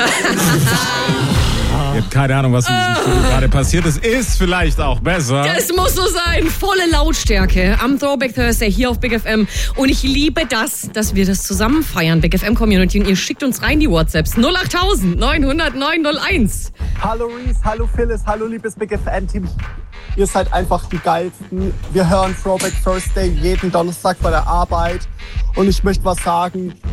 Ihr habt keine Ahnung, was in diesem Studio gerade passiert ist. Ist vielleicht auch besser. Das muss so sein. Volle Lautstärke am Throwback Thursday hier auf Big FM. Und ich liebe das, dass wir das zusammen feiern, Big FM Community. Und ihr schickt uns rein die WhatsApps. 08000 900 901. Hallo Reese, hallo Phyllis, hallo liebes Big FM-Team. Ihr seid einfach die Geilsten. Wir hören Throwback Thursday jeden Donnerstag bei der Arbeit. Und ich möchte was sagen.